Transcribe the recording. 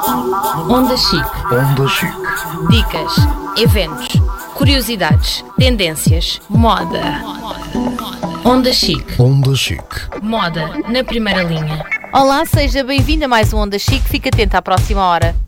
Onda Chic. Onda Chic. Dicas, eventos, curiosidades, tendências, moda. Onda Chic. Onda Chic. Moda na primeira linha. Olá, seja bem-vindo a mais um Onda Chic. Fique atento à próxima hora.